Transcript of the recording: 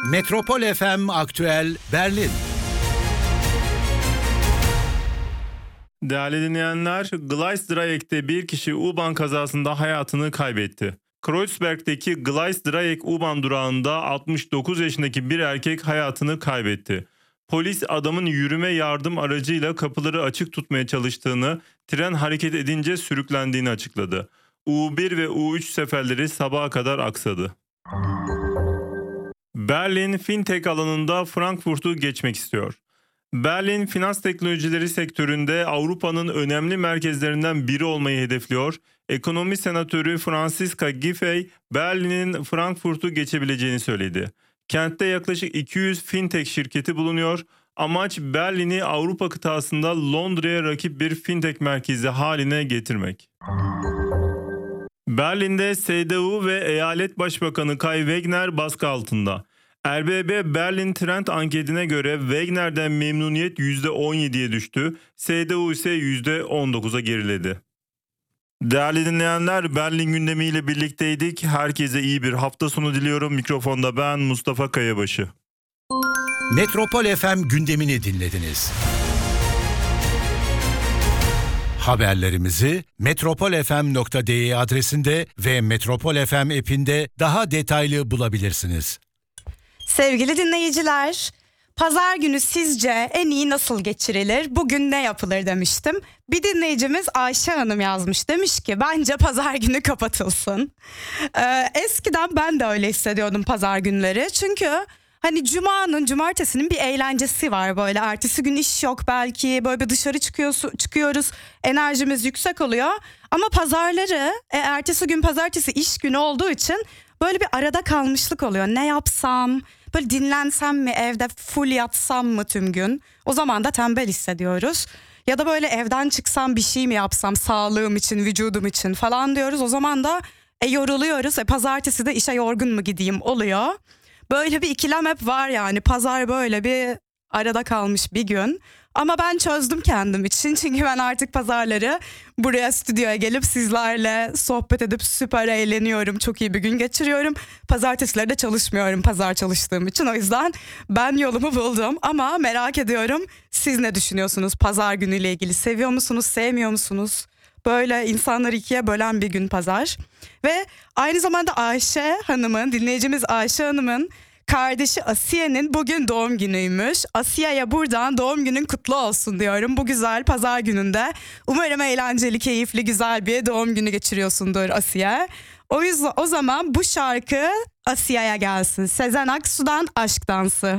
Metropol FM Aktüel Berlin. Değerli dinleyenler, Gleisdreieck'te bir kişi U-Bahn kazasında hayatını kaybetti. Kreuzberg'deki Gleisdreieck U-Bahn durağında 69 yaşındaki bir erkek hayatını kaybetti. Polis adamın yürüme yardım aracıyla kapıları açık tutmaya çalıştığını, tren hareket edince sürüklendiğini açıkladı. U1 ve U3 seferleri sabaha kadar aksadı. Berlin, fintech alanında Frankfurt'u geçmek istiyor. Berlin, finans teknolojileri sektöründe Avrupa'nın önemli merkezlerinden biri olmayı hedefliyor. Ekonomi senatörü Franziska Giffey, Berlin'in Frankfurt'u geçebileceğini söyledi. Kentte yaklaşık 200 fintech şirketi bulunuyor. Amaç Berlin'i Avrupa kıtasında Londra'ya rakip bir fintech merkezi haline getirmek. Berlin'de CDU ve Eyalet Başbakanı Kai Wegner baskı altında. RBB Berlin Trend anketine göre Wegner'den memnuniyet %17'ye düştü, CDU ise %19'a geriledi. Değerli dinleyenler, Berlin gündemiyle birlikteydik. Herkese iyi bir hafta sonu diliyorum. Mikrofonda ben Mustafa Kayabaşı. Metropol FM gündemini dinlediniz. Haberlerimizi metropolfm.de adresinde ve Metropol FM app'inde daha detaylı bulabilirsiniz. Sevgili dinleyiciler, pazar günü sizce en iyi nasıl geçirilir? Bugün ne yapılır demiştim. Bir dinleyicimiz Ayşe Hanım yazmış. Demiş ki bence pazar günü kapatılsın. Eskiden ben de öyle hissediyordum pazar günleri. Çünkü hani cumartesinin bir eğlencesi var böyle. Ertesi gün iş yok belki, böyle bir dışarı çıkıyoruz, enerjimiz yüksek oluyor. Ama pazarları, ertesi gün pazartesi iş günü olduğu için böyle bir arada kalmışlık oluyor. Ne yapsam, böyle dinlensem mi, evde full yatsam mı tüm gün? O zaman da tembel hissediyoruz. Ya da böyle evden çıksam bir şey mi yapsam sağlığım için, vücudum için falan diyoruz. O zaman da yoruluyoruz. Pazartesi de işe yorgun mu gideyim oluyor. Böyle bir ikilem hep var yani. Pazar böyle bir arada kalmış bir gün. Ama ben çözdüm kendim için. Çünkü ben artık pazarları buraya stüdyoya gelip sizlerle sohbet edip süper eğleniyorum. Çok iyi bir gün geçiriyorum. Pazartesileri de çalışmıyorum pazar çalıştığım için. O yüzden ben yolumu buldum. Ama merak ediyorum, siz ne düşünüyorsunuz pazar günüyle ilgili? Seviyor musunuz, sevmiyor musunuz? Böyle insanları ikiye bölen bir gün pazar. Ve aynı zamanda dinleyicimiz Ayşe Hanım'ın kardeşi Asiye'nin bugün doğum günüymüş. Asiye'ye buradan doğum günün kutlu olsun diyorum. Bu güzel pazar gününde. Umarım eğlenceli, keyifli, güzel bir doğum günü geçiriyorsundur Asiye. O zaman bu şarkı Asiye'ye gelsin. Sezen Aksu'dan Aşk Dansı.